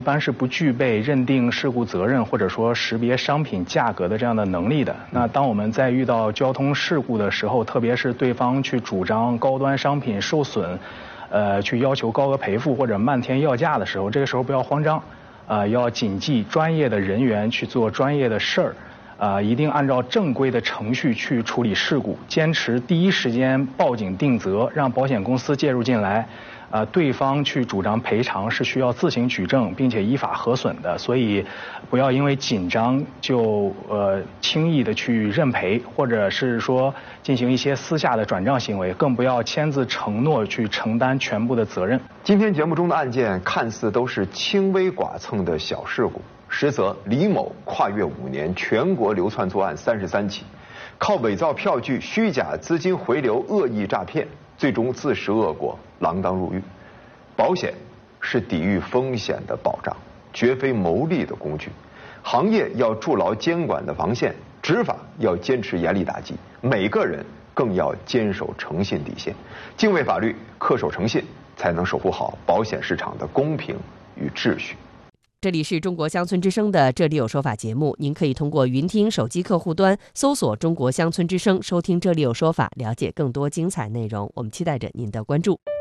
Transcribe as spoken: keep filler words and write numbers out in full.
一般是不具备认定事故责任或者说识别商品价格的这样的能力的。那当我们在遇到交通事故的时候，特别是对方去主张高端商品受损，呃，去要求高额赔付或者漫天要价的时候，这个时候不要慌张，呃，要谨记专业的人员去做专业的事儿。呃，一定按照正规的程序去处理事故，坚持第一时间报警定责，让保险公司介入进来。呃，对方去主张赔偿是需要自行举证，并且依法核损的，所以不要因为紧张就呃轻易的去认赔，或者是说进行一些私下的转账行为，更不要签字承诺去承担全部的责任。 今天节目中的案件看似都是轻微剐蹭的小事故，实则李某跨越五年，全国流窜作案三十三起，靠伪造票据、虚假资金回流、恶意诈骗，最终自食恶果，锒铛入狱。保险是抵御风险的保障，绝非牟利的工具。行业要筑牢监管的防线，执法要坚持严厉打击，每个人更要坚守诚信底线，敬畏法律，恪守诚信，才能守护好保险市场的公平与秩序。 这里是中国乡村之声的《这里有说法》节目，您可以通过云听手机客户端搜索中国乡村之声，收听《这里有说法》，了解更多精彩内容。我们期待着您的关注。